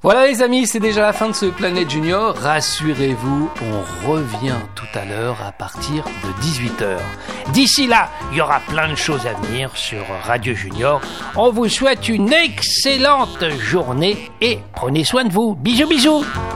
Voilà les amis, c'est déjà la fin de ce Planète Junior. Rassurez-vous, on revient tout à l'heure à partir de 18h. D'ici là, il y aura plein de choses à venir sur Radio Junior. On vous souhaite une excellente journée et prenez soin de vous. Bisous bisous.